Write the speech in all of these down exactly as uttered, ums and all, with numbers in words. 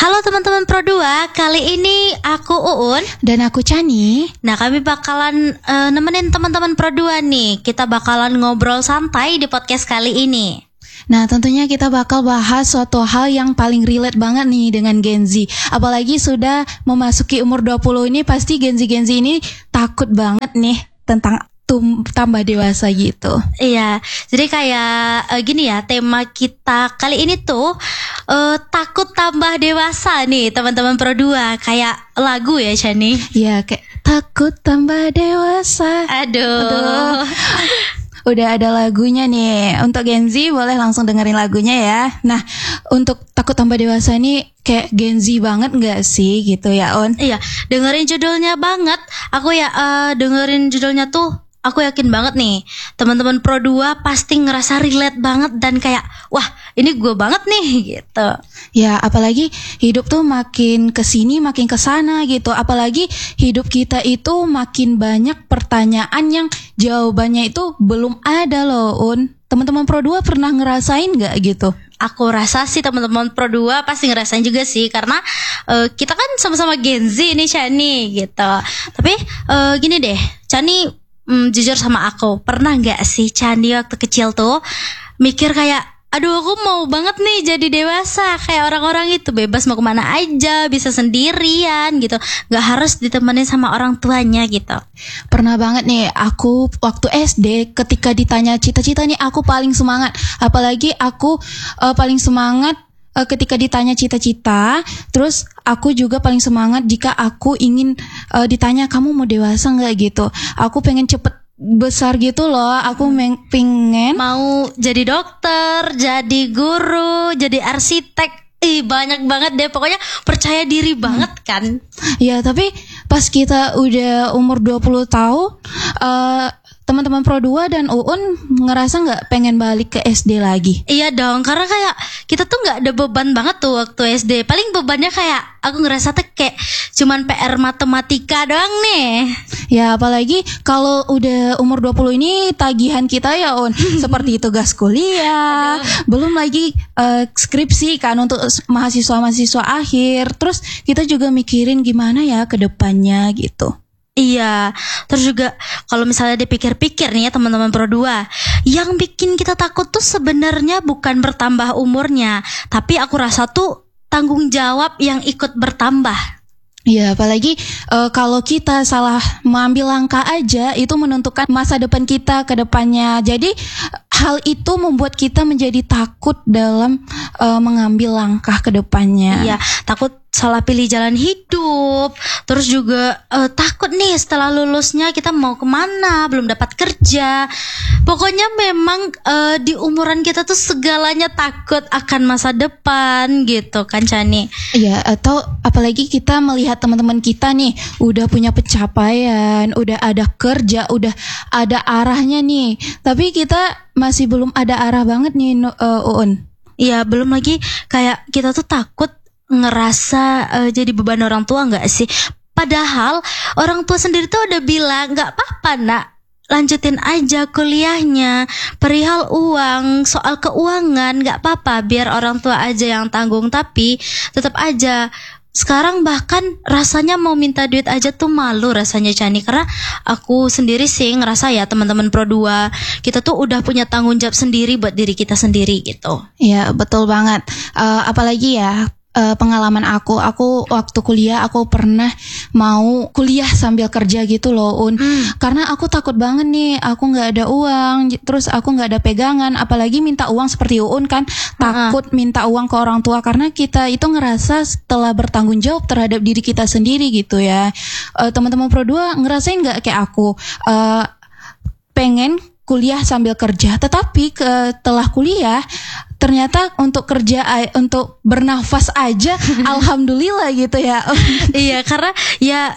Halo teman-teman Pro dua, kali ini aku Uun dan aku Chani. Nah kami bakalan uh, nemenin teman-teman Pro dua nih. Kita bakalan ngobrol santai di podcast kali ini. Nah tentunya kita bakal bahas suatu hal yang paling relate banget nih dengan Gen Z. Apalagi sudah memasuki umur dua puluh ini, pasti Gen Z-Gen Z ini takut banget nih tentang tum- tambah dewasa gitu. Iya, jadi kayak uh, gini ya, tema kita kali ini tuh uh, takut tambah dewasa nih teman-teman Pro dua. Kayak lagu ya Chani. Iya, kayak takut tambah dewasa. Aduh, Aduh. Udah ada lagunya nih. Untuk Gen Z boleh langsung dengerin lagunya ya. Nah, untuk takut tambah dewasa ini kayak Gen Z banget gak sih gitu ya On? Iya, dengerin judulnya banget. Aku ya uh, dengerin judulnya tuh, aku yakin banget nih teman-teman Pro dua pasti ngerasa relate banget dan kayak wah ini gue banget nih gitu. Ya apalagi hidup tuh makin kesini makin kesana gitu. Apalagi hidup kita itu makin banyak pertanyaan yang jawabannya itu belum ada loh Un. Teman-teman Pro dua pernah ngerasain gak gitu? Aku rasa sih teman-teman Pro dua pasti ngerasain juga sih. Karena uh, kita kan sama-sama Gen Z nih Chani gitu. Tapi uh, gini deh Chani, Hmm, jujur sama aku, pernah gak sih Chani waktu kecil tuh mikir kayak aduh aku mau banget nih jadi dewasa, kayak orang-orang itu bebas mau kemana aja, bisa sendirian gitu, gak harus ditemenin sama orang tuanya gitu. Pernah banget nih aku waktu S D ketika ditanya cita-cita nih aku paling semangat. Apalagi aku uh, paling semangat ketika ditanya cita-cita, terus aku juga paling semangat jika aku ingin uh, ditanya kamu mau dewasa nggak gitu. Aku pengen cepet besar gitu loh. Aku meng- pengen mau jadi dokter, jadi guru, jadi arsitek. Ih banyak banget deh, pokoknya percaya diri banget kan. Ya tapi pas kita udah umur dua puluh tahun, uh, teman-teman Pro dua dan Uun ngerasa gak pengen balik ke S D lagi? Iya dong, karena kayak kita tuh gak ada beban banget tuh waktu S D. Paling bebannya kayak aku ngerasa tuh kayak cuman P R matematika doang nih. Ya apalagi kalau udah umur dua puluh ini tagihan kita ya Un, seperti tugas kuliah, belum lagi uh, skripsi kan untuk mahasiswa-mahasiswa akhir. Terus kita juga mikirin gimana ya ke depannya gitu. Iya, terus juga kalau misalnya dipikir-pikir nih ya teman-teman Pro dua, yang bikin kita takut tuh sebenarnya bukan bertambah umurnya, tapi aku rasa tuh tanggung jawab yang ikut bertambah. Ya apalagi uh, kalau kita salah mengambil langkah aja itu menentukan masa depan kita ke depannya. Jadi hal itu membuat kita menjadi takut dalam uh, mengambil langkah ke depannya. Iya, takut salah pilih jalan hidup. Terus juga uh, takut nih setelah lulusnya kita mau kemana, belum dapat kerja. Pokoknya memang uh, di umuran kita tuh segalanya takut akan masa depan gitu kan Chani. Iya, atau apalagi kita melihat teman-teman kita nih udah punya pencapaian, udah ada kerja, udah ada arahnya nih. Tapi kita masih belum ada arah banget nih uh, Uun. Iya, belum lagi kayak kita tuh takut ngerasa uh, jadi beban orang tua nggak sih? Padahal orang tua sendiri tuh udah bilang nggak apa-apa nak, lanjutin aja kuliahnya. Perihal uang, soal keuangan nggak apa-apa, biar orang tua aja yang tanggung. Tapi tetap aja sekarang bahkan rasanya mau minta duit aja tuh malu rasanya Chani. Karena aku sendiri sih ngerasa ya teman-teman Pro dua, kita tuh udah punya tanggung jawab sendiri buat diri kita sendiri gitu. Iya betul banget. uh, Apalagi ya uh, pengalaman aku, aku waktu kuliah aku pernah mau kuliah sambil kerja gitu loh Un. hmm. Karena aku takut banget nih, aku gak ada uang, terus aku gak ada pegangan. Apalagi minta uang seperti Uun kan, takut uh-huh. minta uang ke orang tua. Karena kita itu ngerasa setelah bertanggung jawab terhadap diri kita sendiri gitu ya. uh, Teman-teman Pro dua ngerasain gak kayak aku uh, pengen kuliah sambil kerja, tetapi setelah kuliah ternyata untuk kerja, untuk bernafas aja alhamdulillah gitu ya. Iya, karena ya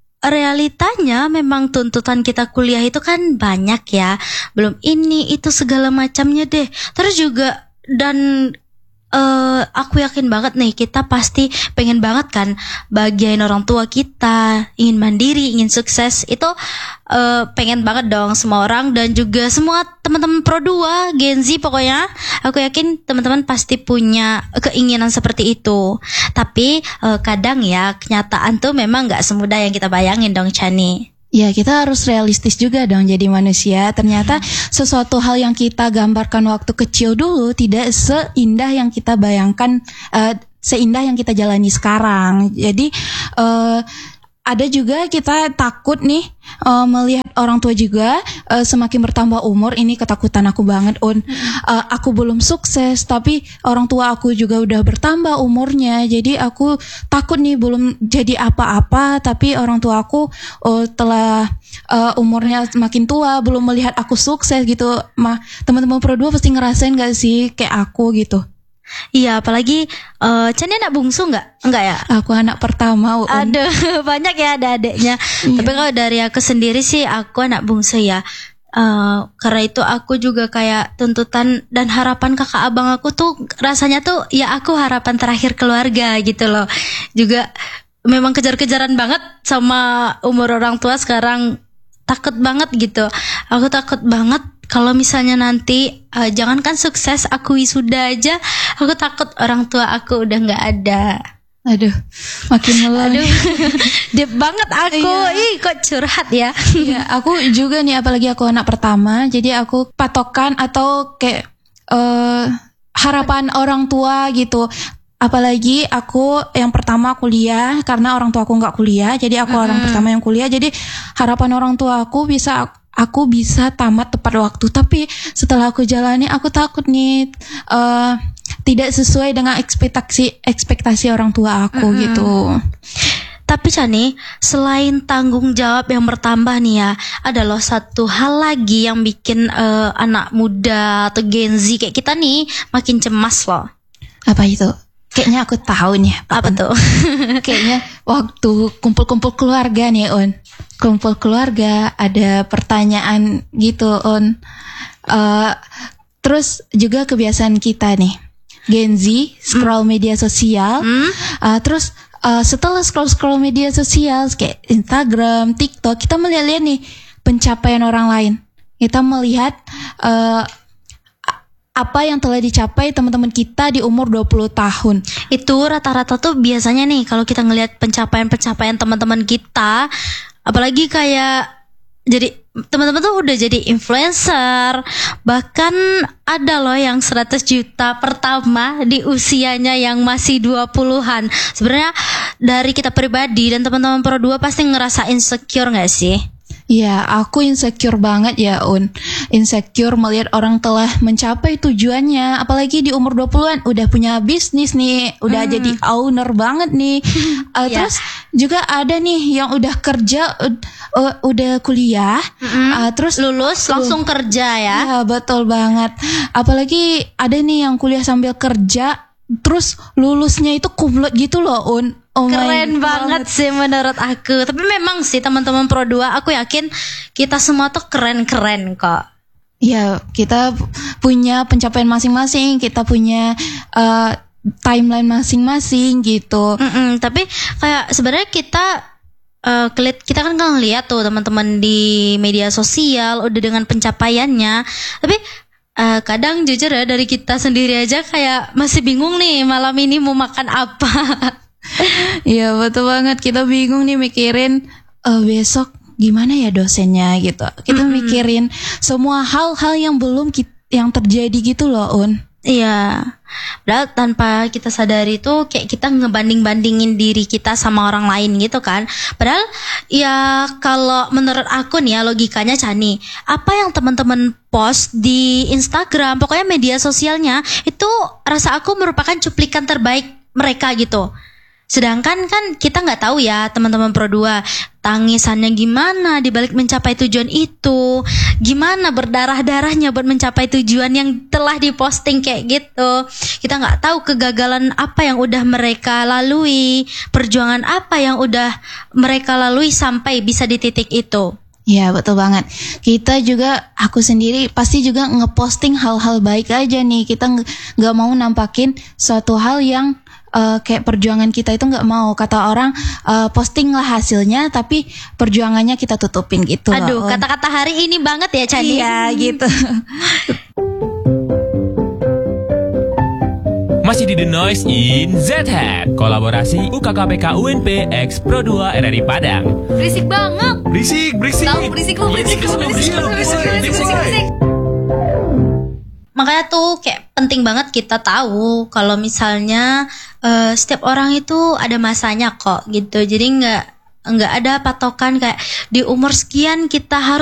realitanya memang tuntutan kita kuliah itu kan banyak ya, belum ini itu segala macamnya deh. Terus juga dan uh, aku yakin banget nih kita pasti pengen banget kan bagian orang tua kita, ingin mandiri, ingin sukses. Itu uh, pengen banget dong semua orang dan juga semua teman-teman Pro dua, Gen Z pokoknya. Aku yakin teman-teman pasti punya keinginan seperti itu. Tapi uh, kadang ya kenyataan tuh memang gak semudah yang kita bayangin dong, Chani. Ya, kita harus realistis juga dong jadi manusia. Ternyata sesuatu hal yang kita gambarkan waktu kecil dulu tidak seindah yang kita bayangkan, uh, seindah yang kita jalani sekarang. Jadi uh, ada juga kita takut nih uh, melihat orang tua juga uh, semakin bertambah umur. Ini ketakutan aku banget, Un. Uh, aku belum sukses, tapi orang tua aku juga udah bertambah umurnya. Jadi aku takut nih belum jadi apa-apa, tapi orang tua aku uh, telah uh, umurnya makin tua, belum melihat aku sukses gitu. Mah, teman-teman Pro dua pasti ngerasain gak sih kayak aku gitu? Iya, apalagi uh, Chani anak bungsu nggak? Enggak ya? Aku anak pertama. Un. Aduh, banyak ya ada adiknya. Iya. Tapi kalau dari aku sendiri sih, aku anak bungsu ya. Uh, karena itu aku juga kayak tuntutan dan harapan kakak abang aku tuh rasanya tuh ya aku harapan terakhir keluarga gitu loh. Juga memang kejar-kejaran banget sama umur orang tua sekarang. Takut banget gitu. Aku takut banget kalau misalnya nanti uh, jangankan sukses aku wisuda aja, aku takut orang tua aku udah nggak ada. Aduh, makin lelah. Aduh, deep banget aku. Iya. Ih, kok curhat ya? Iya, aku juga nih, apalagi aku anak pertama. Jadi aku patokan atau kayak uh, harapan orang tua gitu. Apalagi aku yang pertama kuliah, karena orang tua aku nggak kuliah, jadi aku hmm. orang pertama yang kuliah. Jadi harapan orang tua aku bisa aku bisa tamat tepat waktu. Tapi setelah aku jalani, aku takut nih uh, tidak sesuai dengan ekspektasi ekspektasi orang tua aku hmm. gitu. Tapi Chani, selain tanggung jawab yang bertambah nih ya, ada loh satu hal lagi yang bikin uh, anak muda atau Gen Z kayak kita nih makin cemas loh. Apa itu? Kayaknya aku tahu nih. Apa, apa tuh? Kayaknya waktu kumpul-kumpul keluarga nih, On. Kumpul keluarga ada pertanyaan gitu, On. Uh, terus juga kebiasaan kita nih, Gen Z scroll mm. media sosial. Mm. Uh, terus uh, setelah scroll-scroll media sosial kayak Instagram, TikTok, kita melihat-lihat nih pencapaian orang lain. Kita melihat uh, apa yang telah dicapai teman-teman kita di umur dua puluh tahun. Itu rata-rata tuh biasanya nih kalau kita ngelihat pencapaian-pencapaian teman-teman kita, apalagi kayak jadi teman-teman tuh udah jadi influencer, bahkan ada loh yang seratus juta pertama di usianya yang masih dua puluhan. Sebenarnya dari kita pribadi dan teman-teman Pro dua pasti ngerasa insecure gak sih? Ya, aku insecure banget ya, Un. Insecure melihat orang telah mencapai tujuannya. Apalagi di umur dua puluhan udah punya bisnis nih, udah hmm. jadi owner banget nih. uh, yeah. Terus juga ada nih yang udah kerja, uh, uh, udah kuliah, mm-hmm. uh, terus lulus langsung uh, kerja ya. Ya, betul banget. Apalagi ada nih yang kuliah sambil kerja, terus lulusnya itu kumlot gitu loh, Un. Oh, keren banget sih menurut aku. Tapi memang sih teman-teman Pro dua, aku yakin kita semua tuh keren-keren kok. Ya, kita punya pencapaian masing-masing, kita punya uh, timeline masing-masing gitu. Mm-mm, tapi kayak sebenarnya kita uh, kita kan kan ngeliat tuh teman-teman di media sosial udah dengan pencapaiannya. Tapi uh, kadang jujur ya dari kita sendiri aja kayak masih bingung nih malam ini mau makan apa. Iya, betul banget. Kita bingung nih mikirin uh, besok gimana ya dosennya gitu. Kita mm-hmm. mikirin semua hal-hal yang belum kita, yang terjadi gitu loh, Un. Iya. Padahal tanpa kita sadari tuh kayak kita ngebanding-bandingin diri kita sama orang lain gitu kan. Padahal ya kalau menurut aku nih ya logikanya Chani, apa yang teman-teman post di Instagram, pokoknya media sosialnya itu rasa aku merupakan cuplikan terbaik mereka gitu. Sedangkan kan kita nggak tahu ya teman-teman Pro dua tangisannya gimana di balik mencapai tujuan itu, gimana berdarah-darahnya buat mencapai tujuan yang telah diposting kayak gitu. Kita nggak tahu kegagalan apa yang udah mereka lalui, perjuangan apa yang udah mereka lalui sampai bisa di titik itu. Iya betul banget. Kita juga, aku sendiri pasti juga ngeposting hal-hal baik aja nih. Kita nggak nggak mau nampakin suatu hal yang uh, kayak perjuangan kita itu nggak mau. Kata orang uh, posting lah hasilnya, tapi perjuangannya kita tutupin gitu. Aduh, loh. kata-kata hari ini banget ya Chani. Iya gitu. Masih di The Noise in Z-Head, kolaborasi U K K P K U N P X Pro dua R R I Padang. Berisik banget. Berisik, berisik. Tahu berisik lu, berisik lu, berisik lu, berisik lu, berisik, berisik, berisik. Makanya tuh kayak penting banget kita tahu kalau misalnya uh, setiap orang itu ada masanya kok gitu. Jadi nggak nggak ada patokan kayak di umur sekian kita harus